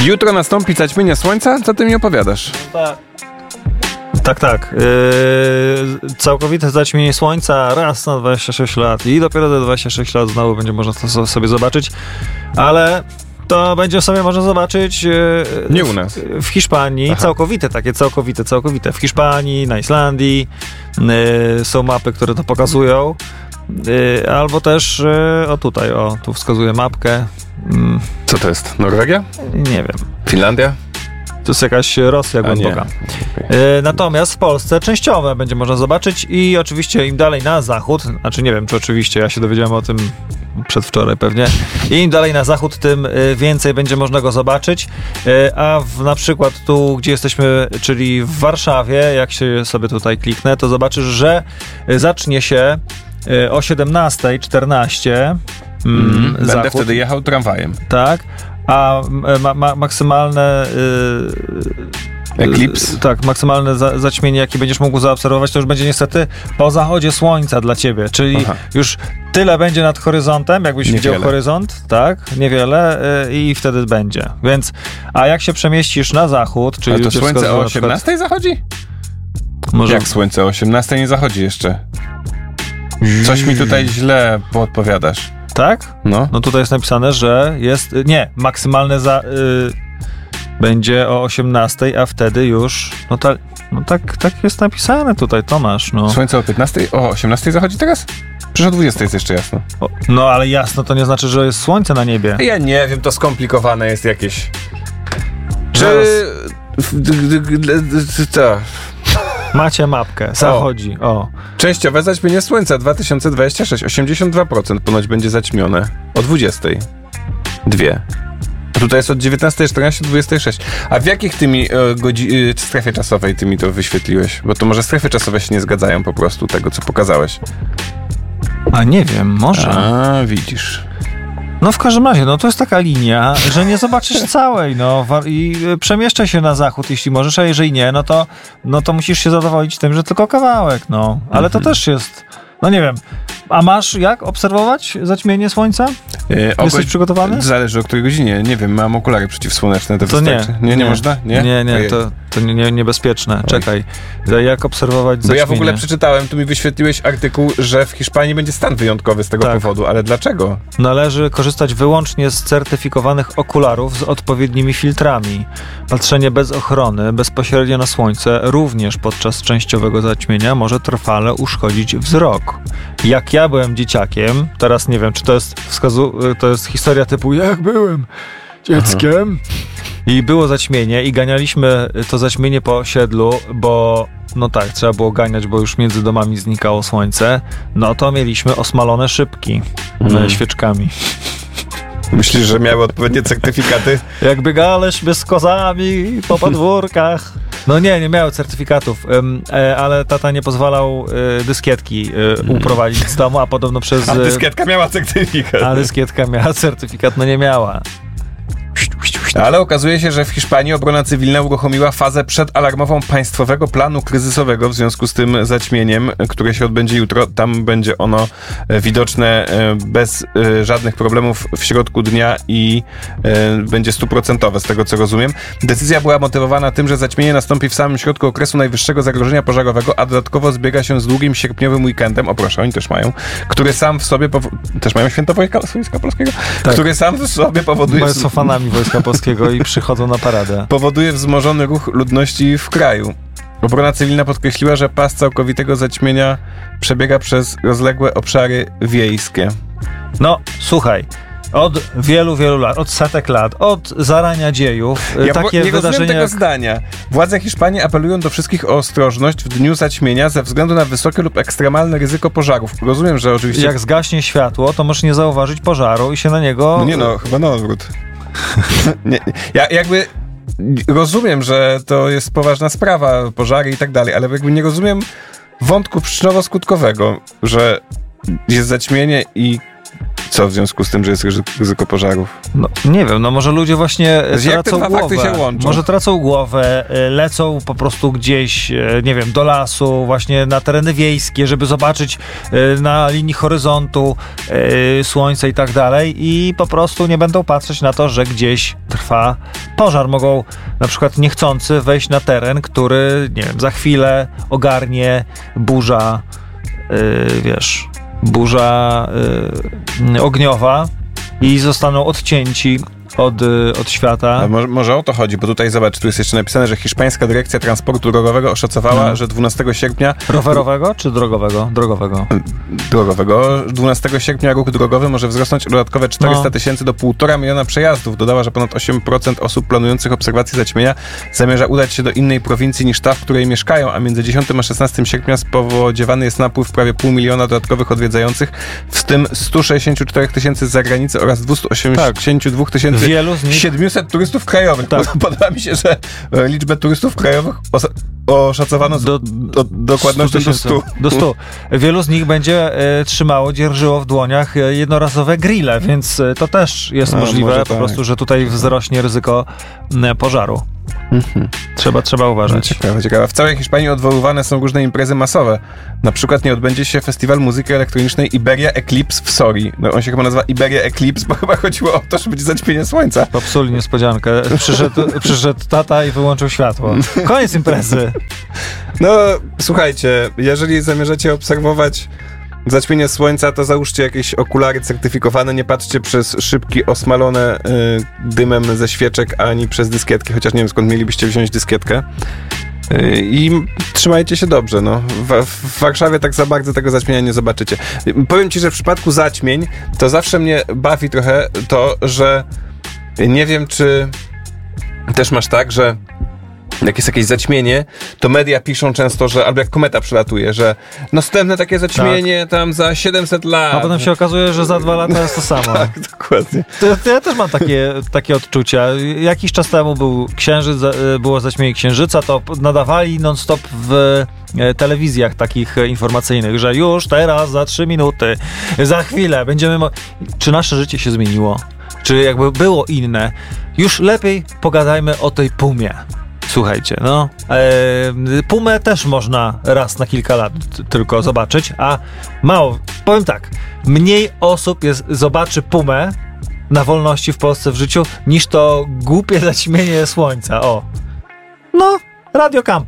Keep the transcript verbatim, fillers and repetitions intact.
Jutro nastąpi zaćmienie słońca? Co ty mi opowiadasz? Tak. Tak, tak. Yy, całkowite zaćmienie słońca raz na dwadzieścia sześć lat i dopiero za dwadzieścia sześć lat znowu będzie można to sobie zobaczyć, ale to będzie sobie można zobaczyć yy, nie u nas. W, w Hiszpanii. Aha. Całkowite, takie całkowite, całkowite. W Hiszpanii, na Islandii yy, są mapy, które to pokazują. Yy, albo też, yy, o tutaj, o, tu wskazuję mapkę. Yy. Co to jest? Norwegia? Nie wiem. Finlandia? To jest jakaś Rosja głęboka. Okay. Yy, natomiast w Polsce częściowe będzie można zobaczyć i oczywiście im dalej na zachód, znaczy nie wiem, czy oczywiście, ja się dowiedziałem o tym przedwczoraj pewnie, i im dalej na zachód, tym więcej będzie można go zobaczyć, yy, a w, na przykład tu, gdzie jesteśmy, czyli w Warszawie, jak się sobie tutaj kliknę, to zobaczysz, że zacznie się yy, o siedemnasta czternaście. Mm, Będę zachód. Wtedy jechał tramwajem. Tak. A ma, ma, maksymalne yy, eklips? Yy, tak, maksymalne za, zaćmienie, jakie będziesz mógł zaobserwować, to już będzie niestety po zachodzie słońca dla ciebie, czyli Aha. już tyle będzie nad horyzontem, jakbyś niewiele. widział horyzont, tak, niewiele yy, i wtedy będzie. Więc, a jak się przemieścisz na zachód, czyli... Ale to słońce o osiemnastej zachodzi? Może... Jak słońce o osiemnastej nie zachodzi jeszcze? Coś mi tutaj źle podpowiadasz. Tak? No. No tutaj jest napisane, że jest... Nie, maksymalne za... Yy, będzie o osiemnastej, a wtedy już... No, ta, no tak, tak jest napisane tutaj, Tomasz, no. Słońce o piętnastej? O osiemnastej zachodzi teraz? Przecież o dwudziestej jest jeszcze jasno. O, no ale jasno to nie znaczy, że jest słońce na niebie. Ja nie wiem, to skomplikowane jest jakieś. Czy... Co? Macie mapkę, zachodzi, o. o. Częściowe zaćmienie słońca dwa tysiące dwudziesty szósty, osiemdziesiąt dwa procent ponoć będzie zaćmione. O dwudziestej. Dwie. A tutaj jest od dziewiętnastej czternaście do dwudziestej szóstej. A w jakich tymi e, godzi- e, strefie czasowej ty mi to wyświetliłeś? Bo to może strefy czasowe się nie zgadzają po prostu tego, co pokazałeś. A nie wiem, może. A, widzisz. No w każdym razie, no to jest taka linia, że nie zobaczysz całej, no i przemieszczaj się na zachód, jeśli możesz, a jeżeli nie, no to, no to musisz się zadowolić tym, że tylko kawałek, no. Ale to też jest, no nie wiem. A masz jak obserwować zaćmienie słońca? Yy, Jesteś przygotowany? Zależy o której godzinie, nie wiem, mam okulary przeciwsłoneczne, to, to wystarczy. Nie, nie, nie, nie można? Nie, nie, nie to, to nie, nie, niebezpieczne. Oj. Czekaj, jak obserwować zaćmienie? Bo ja w ogóle przeczytałem, tu mi wyświetliłeś artykuł, że w Hiszpanii będzie stan wyjątkowy z tego tak. powodu, ale dlaczego? Należy korzystać wyłącznie z certyfikowanych okularów z odpowiednimi filtrami. Patrzenie bez ochrony, bezpośrednio na słońce, również podczas częściowego zaćmienia może trwale uszkodzić wzrok. Jak ja byłem dzieciakiem, teraz nie wiem, czy to jest wskazu- to jest historia typu jak byłem dzieckiem Aha. i było zaćmienie i ganialiśmy to zaćmienie po osiedlu, bo no tak, trzeba było ganiać, bo już między domami znikało słońce, no to mieliśmy osmalone szybki mm. świeczkami. Myślisz, że miały odpowiednie certyfikaty? Jak biegaliśmy z kozami po podwórkach. No nie, nie miały certyfikatów, um, e, ale tata nie pozwalał e, dyskietki e, uprowadzić z domu, a podobno przez... A dyskietka miała certyfikat. A dyskietka miała certyfikat, no nie miała. Ale okazuje się, że w Hiszpanii obrona cywilna uruchomiła fazę przedalarmową państwowego planu kryzysowego w związku z tym zaćmieniem, które się odbędzie jutro. Tam będzie ono widoczne bez żadnych problemów w środku dnia i będzie stuprocentowe, z tego co rozumiem. Decyzja była motywowana tym, że zaćmienie nastąpi w samym środku okresu najwyższego zagrożenia pożarowego, a dodatkowo zbiega się z długim sierpniowym weekendem, o proszę, oni też mają, który sam w sobie... Powo- też mają święto Wojska, Wojska Polskiego? Tak. Który sam w sobie powoduje... Bo są fanami Wojska Polskiego i przychodzą na paradę. Powoduje wzmożony ruch ludności w kraju. Obrona cywilna podkreśliła, że pas całkowitego zaćmienia przebiega przez rozległe obszary wiejskie. No, słuchaj, od wielu, wielu lat, od setek lat, od zarania dziejów, ja takie nie wydarzenia... tego jak... zdania. Władze Hiszpanii apelują do wszystkich o ostrożność w dniu zaćmienia ze względu na wysokie lub ekstremalne ryzyko pożarów. Rozumiem, że oczywiście... Jak zgaśnie światło, to możesz nie zauważyć pożaru i się na niego... No nie no, chyba na odwrót. nie, ja jakby rozumiem, że to jest poważna sprawa, pożary i tak dalej, ale jakby nie rozumiem wątku przyczynowo-skutkowego, że jest zaćmienie i Co w związku z tym, że jest ryzyko pożarów? No, nie wiem, no może ludzie właśnie Jak tracą te dwa głowę. fakty się łączą? Może tracą głowę, lecą po prostu gdzieś, nie wiem, do lasu, właśnie na tereny wiejskie, żeby zobaczyć na linii horyzontu słońce i tak dalej i po prostu nie będą patrzeć na to, że gdzieś trwa pożar. Mogą na przykład niechcący wejść na teren, który, nie wiem, za chwilę ogarnie burza, yy, wiesz, burza yy, ogniowa i zostaną odcięci od, od świata. A może, może o to chodzi, bo tutaj zobacz, tu jest jeszcze napisane, że hiszpańska dyrekcja transportu drogowego oszacowała, no. że dwunastego sierpnia... Rowerowego czy drogowego? Drogowego. Drogowego. dwunastego sierpnia ruch drogowy może wzrosnąć o dodatkowe czterysta tysięcy no. do półtora miliona przejazdów. Dodała, że ponad osiem procent osób planujących obserwację zaćmienia zamierza udać się do innej prowincji niż ta, w której mieszkają, a między dziesiątego a szesnastego sierpnia spodziewany jest napływ prawie pół miliona dodatkowych odwiedzających, w tym sto sześćdziesiąt cztery tysięcy z zagranicy oraz dwieście osiemdziesiąt dwa tysięcy Wielu z nich... siedemset turystów krajowych. Tak. Podoba mi się, że liczbę turystów krajowych os- oszacowano z, do, do, dokładnością do stu. Do stu. Wielu z nich będzie e, trzymało, dzierżyło w dłoniach e, jednorazowe grille, więc e, to też jest A, możliwe, po tak. prostu, że tutaj wzrośnie ryzyko e, pożaru. Mhm. Trzeba, trzeba uważać. Ciekawe, ciekawe. W całej Hiszpanii odwoływane są różne imprezy masowe. Na przykład nie odbędzie się festiwal muzyki elektronicznej Iberia Eclipse w Sorii. No, on się chyba nazywa Iberia Eclipse, bo chyba chodziło o to, że będzie zaćmienie słońca. Popsuli niespodziankę. Przyszedł, przyszedł tata i wyłączył światło. Koniec imprezy. No, słuchajcie, jeżeli zamierzacie obserwować zaćmienie słońca, to załóżcie jakieś okulary certyfikowane, nie patrzcie przez szybki osmalone y, dymem ze świeczek, ani przez dyskietki, chociaż nie wiem, skąd mielibyście wziąć dyskietkę. Y, I trzymajcie się dobrze, no. W, w Warszawie tak za bardzo tego zaćmienia nie zobaczycie. Y, powiem ci, że w przypadku zaćmień, to zawsze mnie bawi trochę to, że nie wiem, czy też masz tak, że jak jest jakieś zaćmienie, to media piszą często, że albo jak kometa przylatuje, że następne takie zaćmienie tak. tam za siedemset lat. A potem się okazuje, że za dwa lata jest to samo. Tak, dokładnie. To, to ja też mam takie, takie odczucia. Jakiś czas temu był księżyc, było zaćmienie księżyca, to nadawali non-stop w telewizjach takich informacyjnych, że już teraz, za trzy minuty, za chwilę będziemy... Mo- Czy nasze życie się zmieniło? Czy jakby było inne? Już lepiej pogadajmy o tej pumie. Słuchajcie, no, e, pumę też można raz na kilka lat t- tylko zobaczyć, a mało, powiem tak, mniej osób jest, zobaczy pumę na wolności w Polsce w życiu, niż to głupie zaćmienie słońca, o. No, Radio Campus.